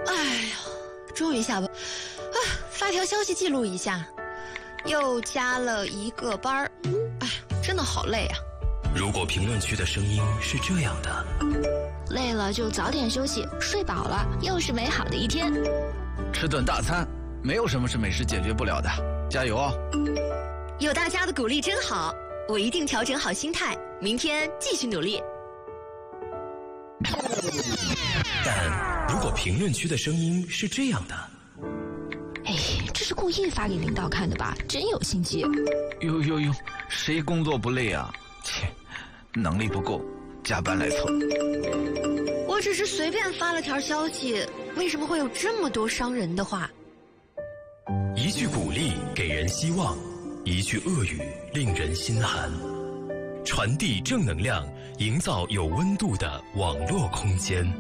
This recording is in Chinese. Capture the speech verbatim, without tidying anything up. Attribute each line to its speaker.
Speaker 1: 哎呀，终于下班啊！发条消息记录一下，又加了一个班儿，哎，真的好累啊！
Speaker 2: 如果评论区的声音是这样的，
Speaker 3: 累了就早点休息，睡饱了又是美好的一天。
Speaker 4: 吃顿大餐，没有什么是美食解决不了的，加油哦！
Speaker 1: 有大家的鼓励真好，我一定调整好心态，明天继续努力。
Speaker 2: 但如果评论区的声音是这样的，
Speaker 3: 哎，这是故意发给领导看的吧？真有心机。
Speaker 4: 呦呦呦，谁工作不累啊？切，能力不够，加班来凑。
Speaker 1: 我只是随便发了条消息，为什么会有这么多伤人的话？
Speaker 2: 一句鼓励给人希望，一句恶语令人心寒。传递正能量，营造有温度的网络空间。